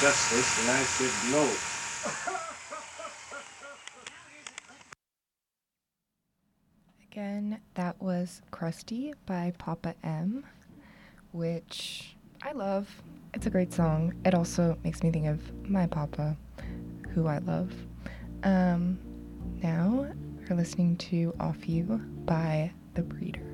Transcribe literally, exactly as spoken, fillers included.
justice, and I said no. Again, that was Krusty by Papa M, which I love. It's a great song. It also makes me think of my papa, who I love. Um, now we're listening to Off You by The Breeders.